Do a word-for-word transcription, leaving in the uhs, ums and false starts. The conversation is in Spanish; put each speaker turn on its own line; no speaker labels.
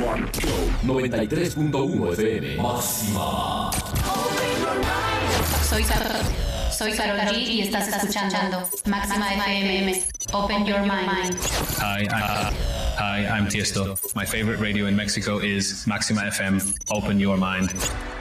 noventa y tres punto uno F M. Máxima.
Soy Carol, soy Karol G y estás escuchando Máxima F M. Open your mind.
Hi, uh, hi, I'm Tiesto. My favorite radio in Mexico is Máxima F M. Open your mind.